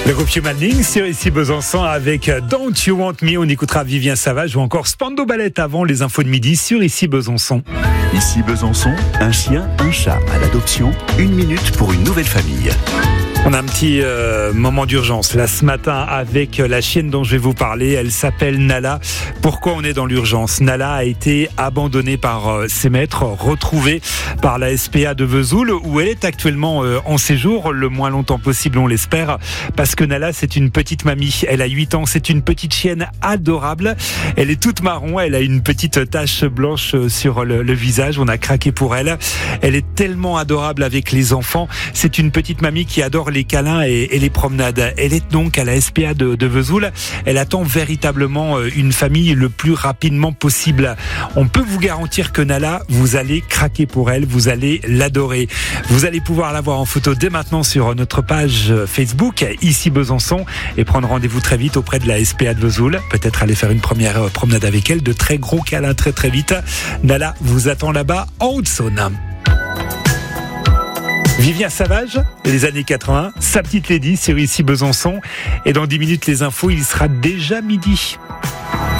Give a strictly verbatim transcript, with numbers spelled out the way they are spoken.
Le groupe Human Link sur ici Besançon avec Don't You Want Me. On écoutera Vivien Savage ou encore Spandau Ballet avant les infos de midi sur ici Besançon. Ici Besançon, un chien, un chat à l'adoption, une minute pour une nouvelle famille. On a un petit euh, moment d'urgence là ce matin avec la chienne dont je vais vous parler. Elle s'appelle Nala. Pourquoi on est dans l'urgence ? Nala a été abandonnée par euh, ses maîtres, retrouvée par la S P A de Vesoul où elle est actuellement euh, en séjour, le moins longtemps possible on l'espère, parce que Nala c'est une petite mamie. Elle a huit ans, c'est une petite chienne adorable. Elle est toute marron, elle a une petite tache blanche sur le, le visage. On a craqué pour elle. Elle est tellement adorable avec les enfants. C'est une petite mamie qui adore les câlins et, et les promenades. Elle est donc à la S P A de, de Vesoul. Elle attend véritablement une famille le plus rapidement possible. On peut vous garantir que Nala, vous allez craquer pour elle, vous allez l'adorer. Vous allez pouvoir la voir en photo dès maintenant sur notre page Facebook, ici Besançon, et prendre rendez-vous très vite auprès de la S P A de Vesoul. Peut-être aller faire une première promenade avec elle, de très gros câlins très très vite. Nala vous attend là-bas en Haute-Saône. Vivien Savage, les années quatre-vingts, sa petite lady sur ici Besançon. Et dans dix minutes les infos, il sera déjà midi.